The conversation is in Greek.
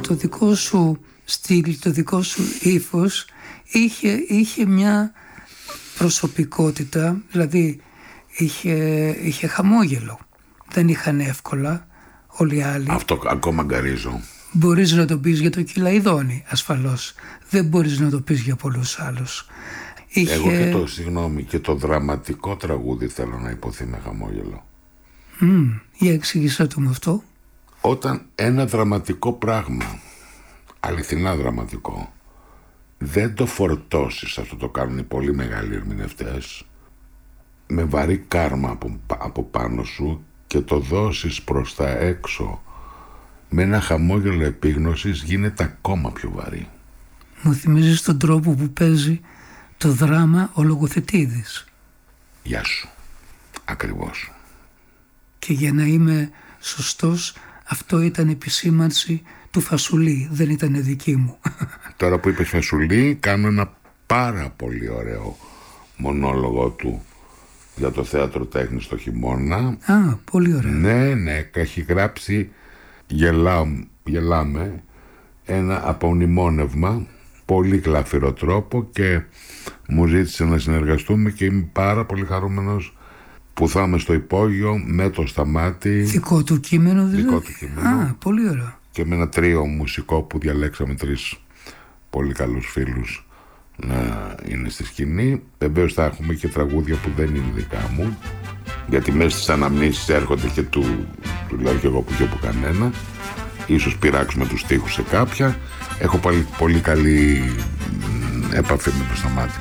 το δικό σου στυλ, το δικό σου ύφος είχε μια προσωπικότητα, δηλαδή είχε χαμόγελο. Δεν είχαν εύκολα όλοι οι άλλοι. Αυτό ακόμα γκαρίζω. Μπορείς να το πεις για το Κυλαϊδόνι, ασφαλώς. Δεν μπορείς να το πεις για πολλούς άλλους. Εγώ και το δραματικό τραγούδι θέλω να υποθεί με χαμόγελο. Για εξήγησέ το μου αυτό. Όταν ένα δραματικό πράγμα, αληθινά δραματικό, δεν το φορτώσεις, αυτό το κάνουν οι πολύ μεγάλοι ερμηνευτές, με βαρύ κάρμα από πάνω σου και το δώσεις προς τα έξω με ένα χαμόγελο επίγνωσης, γίνεται ακόμα πιο βαρύ. Μου θυμίζεις τον τρόπο που παίζει το δράμα ο Λογοθετίδης. Γεια σου. Ακριβώς. Και για να είμαι σωστός, αυτό ήταν επισήμανση του Φασουλή, δεν ήταν δική μου. Τώρα που είπες Φασουλή, κάνω ένα πάρα πολύ ωραίο μονόλογο του για το θέατρο τέχνης το χειμώνα. Πολύ ωραίο. Ναι, έχει γράψει γελάμε ένα απομνημόνευμα, πολύ γλαφυρό τρόπο, και μου ζήτησε να συνεργαστούμε και είμαι πάρα πολύ χαρούμενος που θα είμαι στο υπόγειο με το Σταμάτη. Δικό του κείμενο δηλαδή. Δικό του κείμενο. Πολύ ωραίο. Και με ένα τρίο μουσικό που διαλέξαμε 3 πολύ καλούς φίλους να είναι στη σκηνή. Βεβαίως θα έχουμε και τραγούδια που δεν είναι δικά μου, γιατί μέσα στις αναμνήσεις έρχονται και του λέω και εγώ που κανένα. Ίσως πειράξουμε τους στίχους σε κάποια. Έχω πολύ καλή επαφή με το Σταμάτη.